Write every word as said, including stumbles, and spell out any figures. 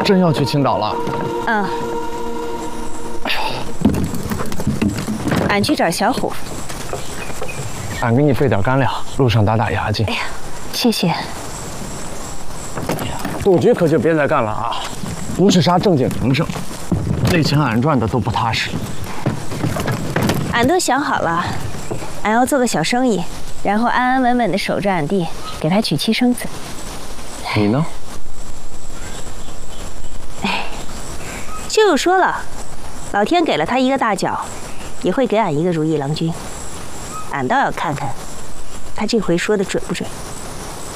真要去青岛了？ 嗯。哎呦，俺去找小虎。 俺给你备点干粮，路上打打牙祭。 哎呀，谢谢。 赌局可就别再干了啊！不是啥正经营生，那钱俺赚的都不踏实。 俺都想好了，俺要做个小生意，然后安安稳稳的守着俺弟，给他娶妻生子。 你呢？ 哎，秀秀说了，老天给了他一个大脚，也会给俺一个如意郎君。俺倒要看看，他这回说的准不准。